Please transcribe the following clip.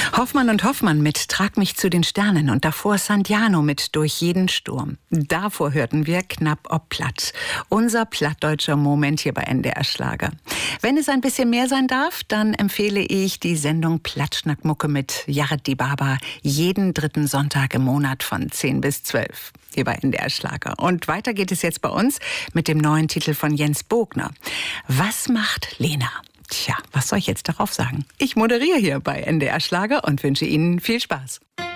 Hoffmann und Hoffmann mit Trag mich zu den Sternen und davor Santiano mit Durch jeden Sturm. Davor hörten wir Knapp ob Platt. Unser plattdeutscher Moment hier bei NDR Schlager. Wenn es ein bisschen mehr sein darf, dann empfehle ich die Sendung Plattschnackmucke mit Jared Dibaba jeden dritten Sonntag im Monat von 10 bis 12. Hier bei NDR Schlager. Und weiter geht es jetzt bei uns mit dem neuen Titel von Jens Bogner. Was macht Lena? Tja, was soll ich jetzt darauf sagen? Ich moderiere hier bei NDR Schlager und wünsche Ihnen viel Spaß.